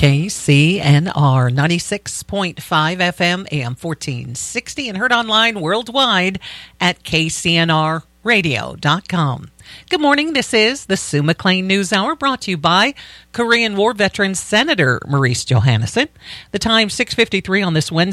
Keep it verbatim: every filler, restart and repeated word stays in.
K C N R ninety-six point five F M, A M fourteen sixty, and heard online worldwide at K C N R radio dot com. Good morning. This is the Sue McLean News Hour, brought to you by Korean War veteran Senator Maurice Johannesson. The time six fifty-three on this Wednesday.